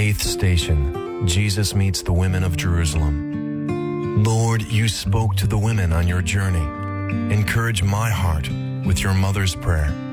8th station, Jesus meets the women of Jerusalem. Lord, you spoke to the women on your journey. Encourage my heart with your mother's prayer.